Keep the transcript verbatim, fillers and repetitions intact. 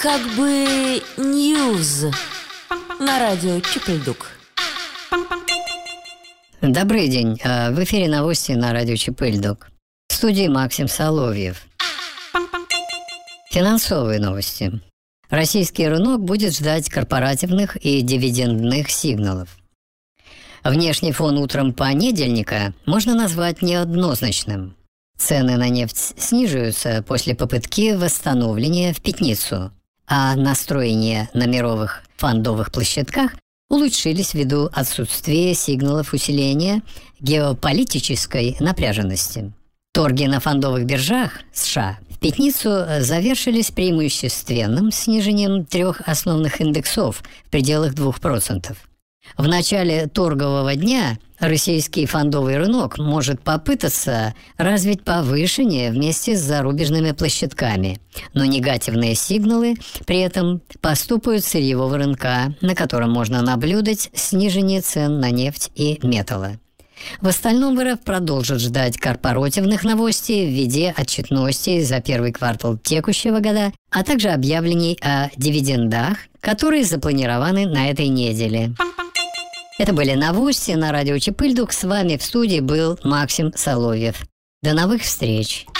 Как бы ньюз на радио Чипельдук. Добрый день. В эфире новости на радио Чипельдук. В студии Максим Соловьев. Финансовые новости. Российский рынок будет ждать корпоративных и дивидендных сигналов. Внешний фон утром понедельника можно назвать неоднозначным. Цены на нефть снижаются после попытки восстановления в пятницу, а настроения на мировых фондовых площадках улучшились ввиду отсутствия сигналов усиления геополитической напряженности. Торги на фондовых биржах США в пятницу завершились преимущественным снижением трех основных индексов в пределах двух процентов. В начале торгового дня российский фондовый рынок может попытаться развить повышение вместе с зарубежными площадками, но негативные сигналы при этом поступают с сырьевого рынка, на котором можно наблюдать снижение цен на нефть и металлы. В остальном РФ продолжит ждать корпоративных новостей в виде отчетности за первый квартал текущего года, а также объявлений о дивидендах, которые запланированы на этой неделе. Это были новости на радио Чипельдук. С вами в студии был Максим Соловьев. До новых встреч!